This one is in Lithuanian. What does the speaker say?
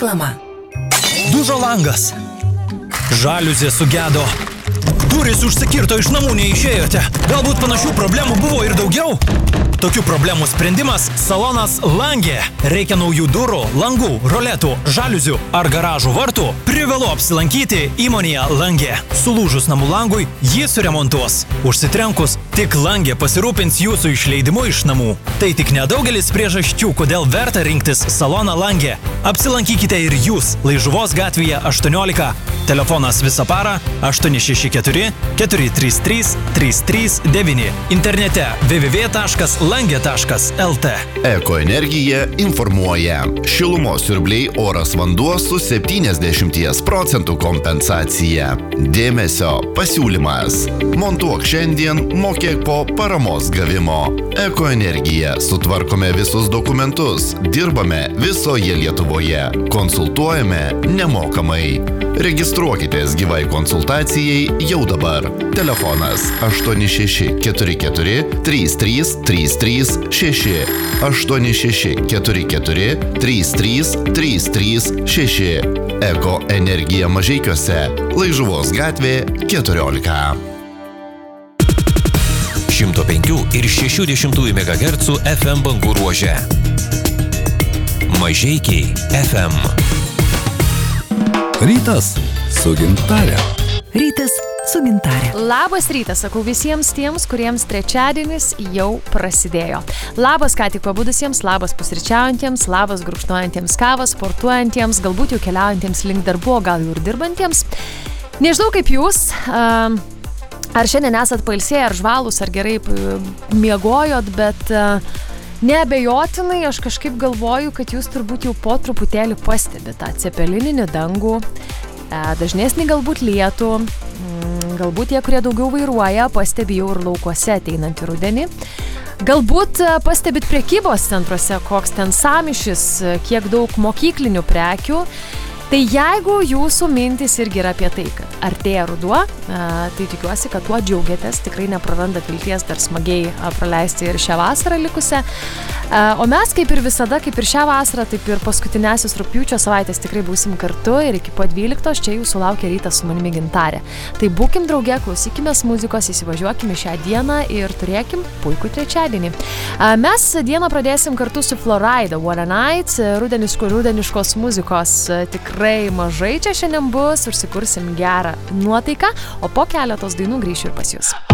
Reklama. Dužo langas. Žaliuzė sugedo. Durys užsikirto, iš namų neišėjote. Galbūt panašių problemų buvo ir daugiau? Tokių problemų sprendimas – salonas Langė. Reikia naujų durų, langų, roletų, žaliuzių ar garažų vartų? Privalu apsilankyti įmonėje Langė. Sulūžus namų langui jį suremontuos. Užsitrenkus, tik Langė pasirūpins jūsų išleidimu iš namų. Tai tik nedaugelis priežasčių, kodėl verta rinktis saloną Langė. Apsilankykite ir jūs Laižuvos gatvėje 18. Telefonas visą parą 864 433 339. Internete www.lange.lt. Ekoenergija informuoja. Šilumos siurbliai oras vanduo su 70% kompensacija. Dėmesio pasiūlymas. Montuok šiandien, mokėk po paramos gavimo. Ekoenergija. Sutvarkome visus dokumentus. Dirbame visoje Lietuvoje. Konsultuojame nemokamai. Registruokitės gyvai konsultacijai jau dabar. Telefonas 8644 33336 8644 33336. Eko energija Mažeikiuose. Laižuvos gatvė 14. 105 ir 60 MHz FM bangų ruože. Mažeikiai FM. Rytas su Gintare. Rytas su Gintare. Labas rytas, sakau visiems tiems, kuriems trečiadienis jau prasidėjo. Labas ką tik pabudusiems, labas pusryčiaujantiems, labas gurkšnojantiems kavą, sportuojantiems, galbūt jau keliaujantiems link darbo, gal jau ir dirbantiems. Nežinau kaip jūs, ar šiandien esat pailsėję, ar žvalūs, ar gerai miegojot, bet neabejotinai aš kažkaip galvoju, kad jūs turbūt jau po truputėlį pastebite tą cepelininį dangų, dažnesnį galbūt lietų, galbūt tie, kurie daugiau vairuoja, pastebi jau ir laukuose ateinantį rudenį. Galbūt pastebit prekybos centruose, koks ten sąmyšis, kiek daug mokyklinių prekių. Tai jeigu jūsų mintys irgi yra apie tai, kad artėja ruduo, tai tikiuosi, kad tuo džiaugiatės, tikrai neprarandat vilties dar smagiai praleisti ir šią vasarą likusią. O mes kaip ir visada, kaip ir šią vasarą, taip ir paskutinėsius rugpjūčio savaitės tikrai būsim kartu ir iki po 12 čia jūsų laukia rytas su manimi Gintarė. Tai būkim drauge, klausykimės muzikos, įsivažiuokime šią dieną ir turėkim puikų trečiadienį. Mes dieną pradėsim kartu su Florida What a Night, rudeniškos muzikos tikrai mažai čia šiandien bus, užsikursim gerą nuotaiką, o po keletos dainų grįšiu ir pas jūs.